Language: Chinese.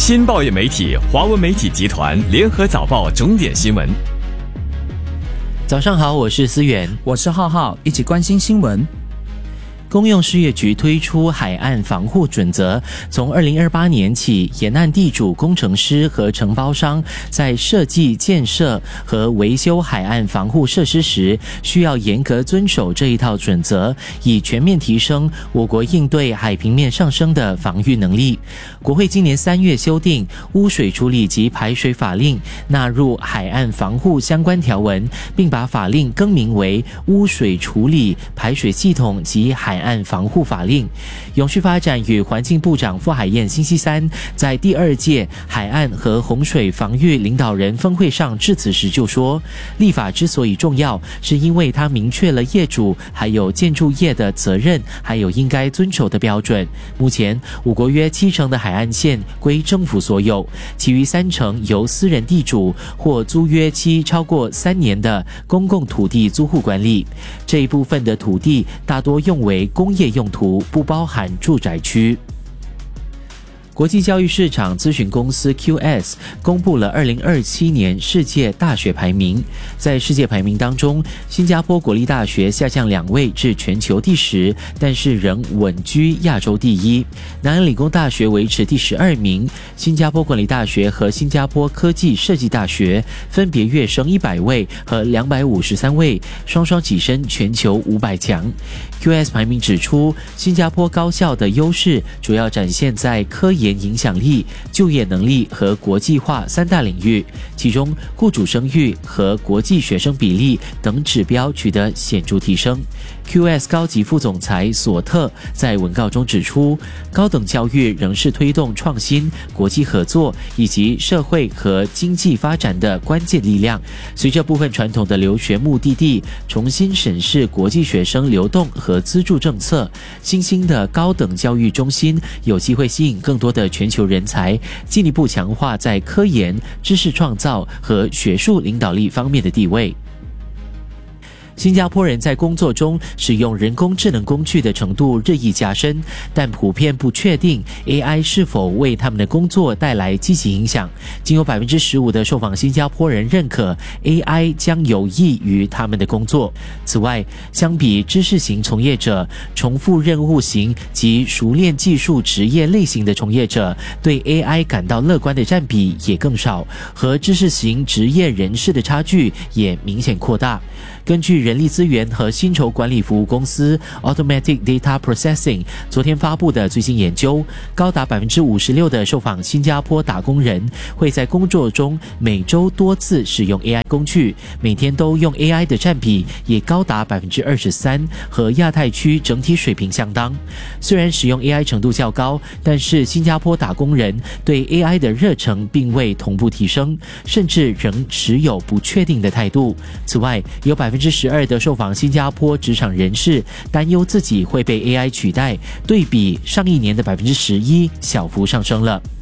新报业媒体华文媒体集团联合早报重点新闻。 早上好，我是思远， 我是浩浩，一起关心新闻。 公用事业局推出海岸防护准则，从2028年起，沿岸地主、工程师和承包商在设计、建设和维修海岸防护设施时，需要严格遵守这一套准则，以全面提升我国应对海平面上升的防御能力。国会今年3月修订污水处理及排水法令，纳入海岸防护相关条文，并把法令更名为污水处理排水系统及海岸防护法令。永续发展与环境部长傅海燕星期三在第2届海岸和洪水防御领导人峰会上致辞时就说，立法之所以重要，是因为它明确了业主还有建筑业的责任，还有应该遵守的标准。目前我国约70%的海岸线归政府所有，其余30%由私人地主或租约期超过3年的公共土地租户管理。这一部分的土地大多用为工业用途，不包含住宅区。国际教育市场咨询公司 QS 公布了2027年世界大学排名，在世界排名当中，新加坡国立大学下降2位至全球第10，但是仍稳居亚洲第1。南洋理工大学维持第12名，新加坡管理大学和新加坡科技设计大学分别跃升100位和253位，双双跻身全球500强。QS 排名指出，新加坡高校的优势主要展现在科研影响力、就业能力和国际化3大领域，其中雇主生育和国际学生比例等指标取得显著提升。QS 高级副总裁索特在文告中指出，高等教育仍是推动创新、国际合作以及社会和经济发展的关键力量。随着部分传统的留学目的地重新审视国际学生流动和资助政策，新兴的高等教育中心有机会吸引更多的全球人才，进一步强化在科研、知识创造和学术领导力方面的地位。新加坡人在工作中使用人工智能工具的程度日益加深，但普遍不确定 AI 是否为他们的工作带来积极影响。仅有 15% 的受访新加坡人认可 AI 将有益于他们的工作。此外，相比知识型从业者，重复任务型及熟练技术职业类型的从业者对 AI 感到乐观的占比也更少，和知识型职业人士的差距也明显扩大。根据人力资源和薪酬管理服务公司 Automatic Data Processing 昨天发布的最新研究，高达 56% 的受访新加坡打工人会在工作中每周多次使用 AI 工具，每天都用 AI 的占比也高达 23%， 和亚太区整体水平相当。虽然使用 AI 程度较高，但是新加坡打工人对 AI 的热忱并未同步提升，甚至仍持有不确定的态度。此外，有 12% 的受访新加坡职场人士担忧自己会被 AI 取代，对比上一年的 11%， 小幅上升了。